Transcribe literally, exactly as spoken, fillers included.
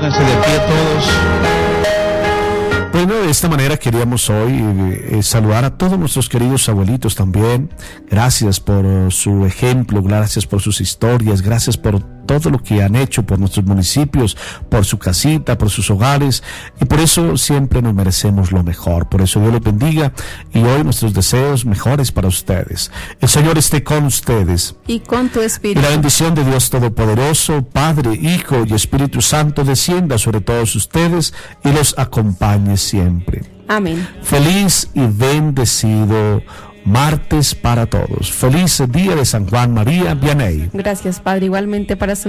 Pónganse de pie todos. Bueno, de esta manera queríamos hoy eh, saludar a todos nuestros queridos abuelitos también. Gracias por uh, su ejemplo, gracias por sus historias, gracias por todo lo que han hecho por nuestros municipios, por su casita, por sus hogares, y por eso siempre nos merecemos lo mejor. Por eso Dios los bendiga y hoy nuestros deseos mejores para ustedes. El Señor esté con ustedes. Y con tu espíritu. Y la bendición de Dios Todopoderoso, Padre, Hijo y Espíritu Santo descienda sobre todos ustedes y los acompañe siempre. Amén. Feliz y bendecido martes para todos. Feliz día de San Juan María Vianney. Gracias, Padre. Igualmente para su